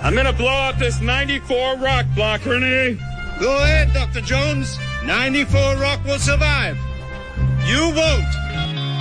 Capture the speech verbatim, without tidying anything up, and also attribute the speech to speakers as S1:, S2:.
S1: I'm gonna blow out this ninety-four rock block, Renee.
S2: Go ahead, Doctor Jones. ninety-four rock will survive. You won't.